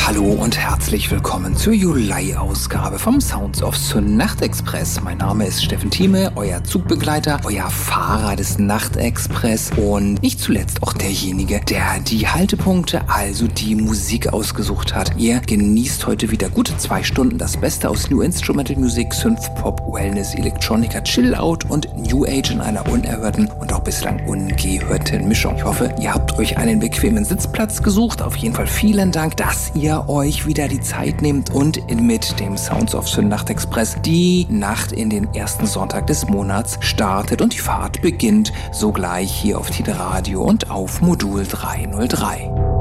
Hallo und herzlich willkommen zur Juli-Ausgabe vom Sounds of Nachtexpress. Mein Name ist Steffen Thieme, euer Zugbegleiter, euer Fahrer des Nachtexpress und nicht zuletzt auch derjenige, der die Haltepunkte, also die Musik ausgesucht hat. Ihr genießt heute wieder gute 2 Stunden das Beste aus New Instrumental Music, Synth Pop, Wellness, Electronica, Chill Out und New Age in einer unerhörten und auch bislang ungehörten Mischung. Ich hoffe, ihr habt euch einen bequemen Sitzplatz gesucht. Auf jeden Fall vielen Dank, dass ihr euch wieder die Zeit nehmt und mit dem Sounds of Nachtexpress die Nacht in den ersten Sonntag des Monats startet und die Fahrt beginnt sogleich hier auf Tide Radio und auf Modul 303.